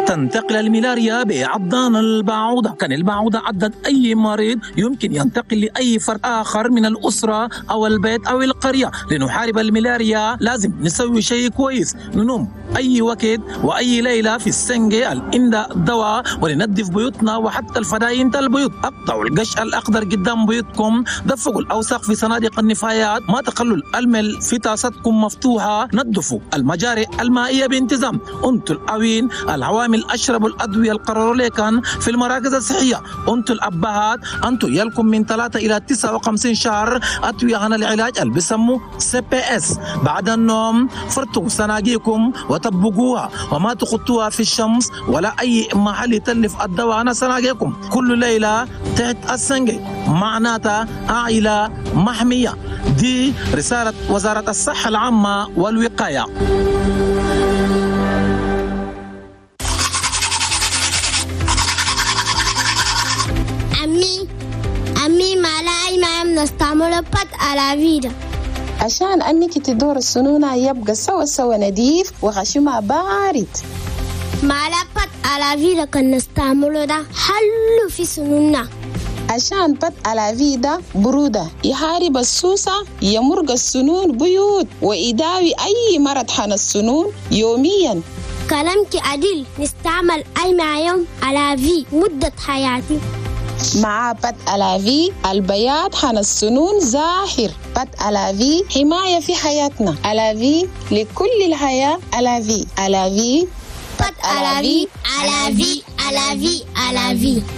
تنتقل الملاريا بعضان البعوضة. كان البعوضة عدد أي مريض يمكن ينتقل لأي فرد آخر من الأسرة أو البيت أو القرية. لنحارب الملاريا لازم نسوي شيء كويس، ننوم أي وقت وأي ليلة في السنجة الإمداء الدواء، ولننظف بيوتنا وحتى الفداين البيوت. اقطعوا القش الأخضر قدام بيوتكم، دفقوا الأوساخ في صناديق النفايات، ما تخلوا المل في طاستكم مفتوحة، نظفوا المجاري المائية بانتظام. انتوا الأوين العوامل اشربوا الأدوية القرروا لكن في المراكز الصحية. انتوا الأبهات انتوا يلكم من 3 إلى 59 شهر أدوية عن العلاج اللي بيسموه CPS. بعد النوم فرطوا صناديقكم وطبقوها وما تخطوها في الشمس ولا أي محل يتلف الدواء عن صناديقكم. كل ليلة تحت السنجة معناتها عائلة محمية. دي رسالة وزارة الصحة العامة والوقاية. أمي معلقة ما نستعمل بط على فيدا عشان أنك تدور السنونة يبقى سوا نظيف وغشمها بارد. معلقة بط على فيدا كان نستعمله ده حلو في سنوننا. عشان بط على فيدا برودة يحارب السوسة، يمرق السنون بيوت ويداوي أي مرض حن السنون يوميا. كلامك عديل، نستعمل أي معيوم على في مدة حياتي. مع بط ألافي البياض حن السنون ظاهر. بط ألافي حماية في حياتنا. ألافي لكل الحياة. ألافي بط ألافي.